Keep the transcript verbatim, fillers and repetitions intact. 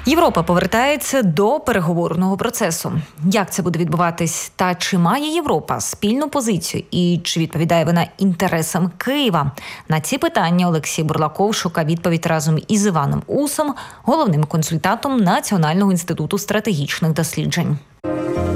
Європа повертається до переговорного процесу. Як це буде відбуватись? Та чи має Європа спільну позицію? І чи відповідає вона інтересам Києва? На ці питання Олексій Бурлаков шукав відповідь разом із Іваном Усом, головним консультантом Національного інституту стратегічних досліджень.